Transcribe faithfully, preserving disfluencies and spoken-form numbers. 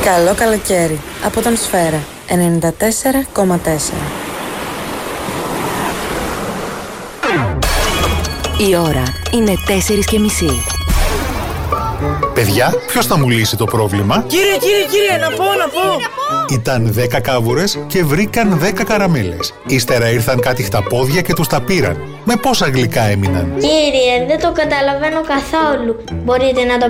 Καλό καλοκαίρι από τον Σφαίρα ενενήντα τέσσερα κόμμα τέσσερα. Η ώρα είναι τέσσερις και μισή. Παιδιά, ποιος θα μου λύσει το πρόβλημα? Κύριε, κύριε, κύριε, να πω, να πω. Ήταν δέκα κάβουρες και βρήκαν δέκα καραμέλες. Ύστερα ήρθαν κάτι χταπόδια και τους τα πήραν. Με πόσα γλυκά έμειναν? Κύριε, δεν το καταλαβαίνω καθόλου. Μπορείτε να το